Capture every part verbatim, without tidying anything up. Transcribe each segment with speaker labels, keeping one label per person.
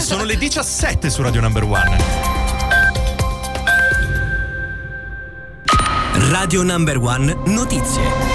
Speaker 1: Sono le diciassette su Radio Number One.
Speaker 2: Radio Number One Notizie.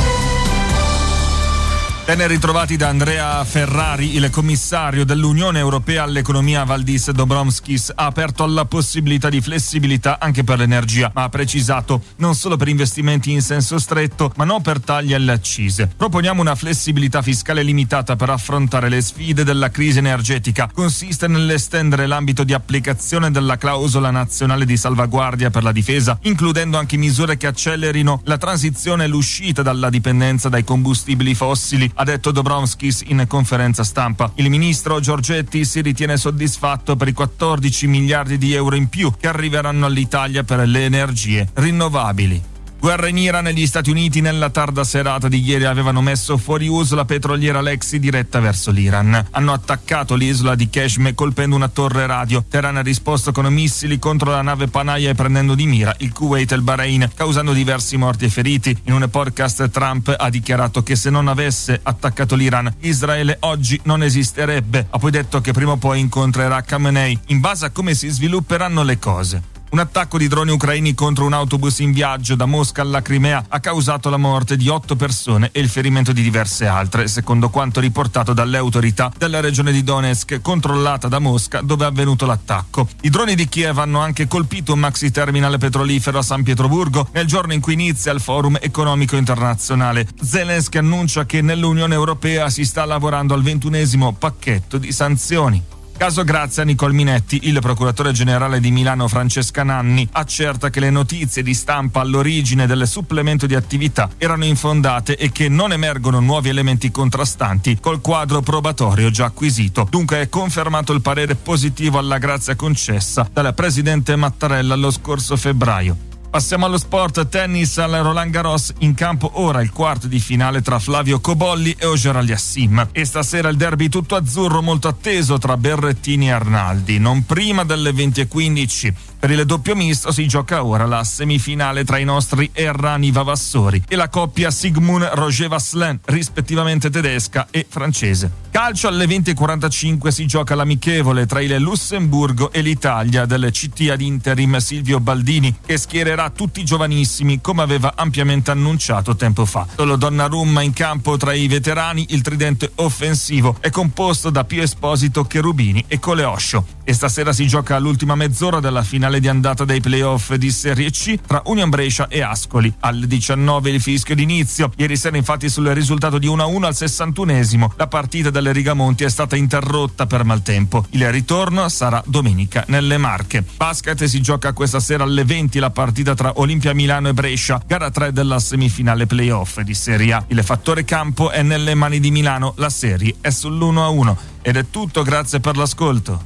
Speaker 3: Ben ritrovati da Andrea Ferrari. Il commissario dell'Unione Europea all'economia Valdis Dombrovskis ha aperto alla possibilità di flessibilità anche per l'energia, ma ha precisato non solo per investimenti in senso stretto, ma non per tagli alle accise. Proponiamo una flessibilità fiscale limitata per affrontare le sfide della crisi energetica. Consiste nell'estendere l'ambito di applicazione della clausola nazionale di salvaguardia per la difesa, includendo anche misure che accelerino la transizione e l'uscita dalla dipendenza dai combustibili fossili, ha detto Dombrovskis in conferenza stampa. Il ministro Giorgetti si ritiene soddisfatto per i quattordici miliardi di euro in più che arriveranno all'Italia per le energie rinnovabili. Guerra in Iran e gli Stati Uniti nella tarda serata di ieri avevano messo fuori uso la petroliera Lexi diretta verso l'Iran. Hanno attaccato l'isola di Keshme colpendo una torre radio. Teheran ha risposto con missili contro la nave Panaya e prendendo di mira il Kuwait e il Bahrain, causando diversi morti e feriti. In un podcast Trump ha dichiarato che se non avesse attaccato l'Iran, Israele oggi non esisterebbe. Ha poi detto che prima o poi incontrerà Khamenei in base a come si svilupperanno le cose. Un attacco di droni ucraini contro un autobus in viaggio da Mosca alla Crimea ha causato la morte di otto persone e il ferimento di diverse altre, secondo quanto riportato dalle autorità della regione di Donetsk, controllata da Mosca, dove è avvenuto l'attacco. I droni di Kiev hanno anche colpito un maxi terminale petrolifero a San Pietroburgo nel giorno in cui inizia il Forum economico internazionale. Zelensky annuncia che nell'Unione Europea si sta lavorando al ventunesimo pacchetto di sanzioni. Caso Grazia, Nicole Minetti, il procuratore generale di Milano Francesca Nanni accerta che le notizie di stampa all'origine del supplemento di attività erano infondate e che non emergono nuovi elementi contrastanti col quadro probatorio già acquisito. Dunque è confermato il parere positivo alla grazia concessa dal presidente Mattarella lo scorso febbraio. Passiamo allo sport. Tennis al Roland Garros, in campo ora il quarto di finale tra Flavio Cobolli e Auger Aliassime. E stasera il derby tutto azzurro molto atteso tra Berrettini e Arnaldi, non prima delle venti e quindici. Per il doppio misto si gioca ora la semifinale tra i nostri Errani Vavassori e la coppia Sigmund Roger Vasselin, rispettivamente tedesca e francese. Calcio alle venti e quarantacinque si gioca l'amichevole tra il Lussemburgo e l'Italia del C T ad interim Silvio Baldini, che schiererà tutti i giovanissimi come aveva ampiamente annunciato tempo fa. Solo Donnarumma in campo tra i veterani. Il tridente offensivo è composto da Pio Esposito, Cherubini e Coleoscio. E stasera si gioca l'ultima mezz'ora della finale di andata dei playoff di Serie C tra Union Brescia e Ascoli. Alle diciannove il fischio d'inizio. Ieri sera infatti sul risultato di uno a uno al sessantunesimo la partita delle Rigamonti è stata interrotta per maltempo. Il ritorno sarà domenica nelle Marche. Basket si gioca questa sera alle venti la partita tra Olimpia Milano e Brescia, gara tre della semifinale playoff di Serie A. Il fattore campo è nelle mani di Milano, la serie è sull'uno a uno. Ed è tutto, grazie per l'ascolto.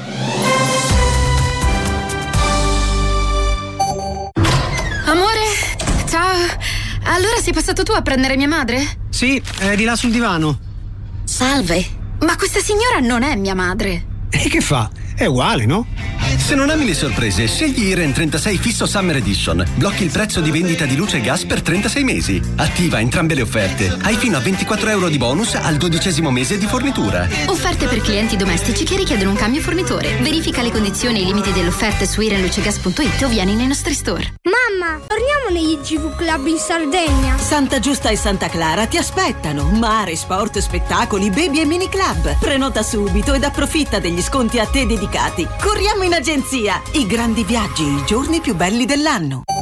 Speaker 4: Amore, ciao. Allora sei passato tu a prendere mia madre?
Speaker 5: Sì, è di là sul divano.
Speaker 4: Salve, ma questa signora non è mia madre.
Speaker 5: E che fa? È uguale, no?
Speaker 6: Se non ami le sorprese, scegli Iren trentasei Fisso Summer Edition. Blocchi il prezzo di vendita di luce e gas per trentasei mesi. Attiva entrambe le offerte. Hai fino a ventiquattro euro di bonus al dodicesimo mese di fornitura.
Speaker 4: Offerte per clienti domestici che richiedono un cambio fornitore. Verifica le condizioni e i limiti delle offerte su irenlucegas punto it o vieni nei nostri store.
Speaker 7: Mamma, torniamo negli G V Club in Sardegna.
Speaker 8: Santa Giusta e Santa Clara ti aspettano. Mare, sport, spettacoli, baby e mini club. Prenota subito ed approfitta degli sconti a te dedicati. Corriamo in agenzia. I grandi viaggi, i giorni più belli dell'anno.